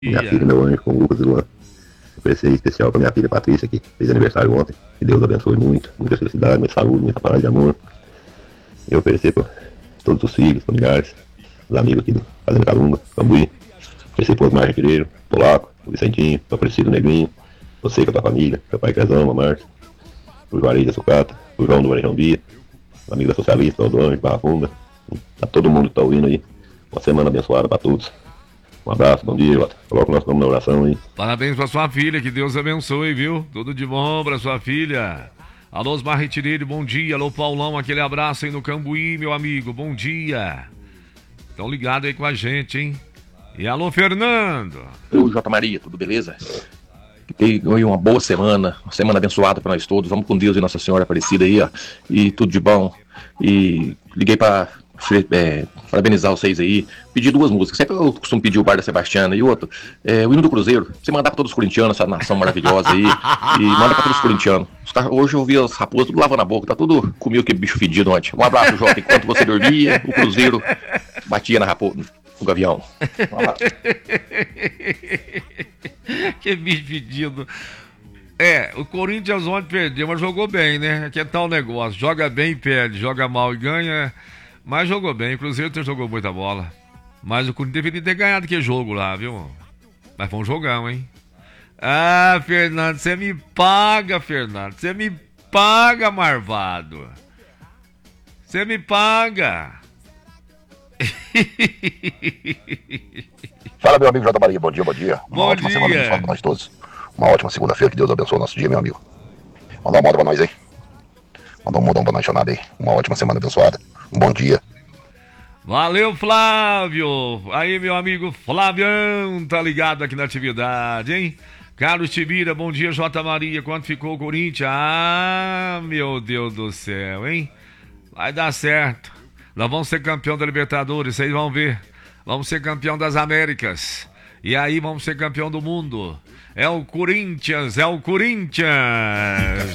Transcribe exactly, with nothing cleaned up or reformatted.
Minha filha, meu anjo, com o Lucas e Luan. Oferecer especial pra minha filha Patrícia, que fez aniversário ontem. Que Deus abençoe muito, muita felicidade, muita saúde, muita paz de amor. E oferecer pra todos os filhos, familiares, os amigos aqui do Fazenda Calunga, Cambuí. Oferecer pro Osmar Retiro, Polaco, o Vicentinho, pro Aparecido Negrinho, você com a tua família, meu pai Crezão, a Márcia, pro Juarez da Sucata, pro João do Varejão Bia, o amigo da Socialista, o Dono de Barra Funda, a todo mundo que tá ouvindo aí. Uma semana abençoada pra todos. Um abraço, bom dia, Jota. Coloca o nosso nome na oração aí. Parabéns pra sua filha, que Deus abençoe, viu? Tudo de bom pra sua filha. Alô, Osmar Retireiro, bom dia. Alô, Paulão, aquele abraço aí no Cambuí, meu amigo, bom dia. Estão ligados aí com a gente, hein? E alô, Fernando. Eu, J. Maria, tudo beleza? Que tenha uma boa semana, uma semana abençoada pra nós todos. Vamos com Deus e Nossa Senhora Aparecida aí, ó. E tudo de bom. E liguei pra... É, parabenizar vocês aí, pedir duas músicas. Sempre eu costumo pedir o Bar da Sebastiana e outro, é, o hino do Cruzeiro. Você mandar pra todos os corintianos, essa nação maravilhosa aí, e manda pra todos os corintianos. Os caras, hoje eu ouvi as raposas tudo lavando a boca, tá tudo comigo que bicho fedido ontem. Um abraço, Jota. Enquanto você dormia, o Cruzeiro batia na raposa, no gavião. Um abraço. Que bicho fedido. É, o Corinthians ontem perdeu, mas jogou bem, né? Aqui é tal negócio, joga bem e perde, joga mal e ganha. Mas jogou bem, o Cruzeiro jogou muita bola. Mas o Corinthians deveria ter ganhado aquele jogo lá, viu? Mas foi um jogão, hein? Ah, Fernando, você me paga, Fernando. Você me paga, marvado. Você me paga. Fala, meu amigo J. Maria, bom dia, bom dia. Uma Bom ótima dia. semana abençoada pra nós todos. Uma ótima segunda-feira, que Deus abençoe o nosso dia, meu amigo. Mandar uma moda pra nós aí. Mandar um modão pra nós chamada aí. Uma ótima semana abençoada. Um bom dia. Valeu, Flávio. Aí, meu amigo Flavião, tá ligado aqui na atividade, hein? Carlos Tibira, bom dia, J. Maria. Quanto ficou o Corinthians? Ah, meu Deus do céu, hein? Vai dar certo. Nós vamos ser campeão da Libertadores, vocês vão ver. Vamos ser campeão das Américas. E aí vamos ser campeão do mundo. É o Corinthians, é o Corinthians.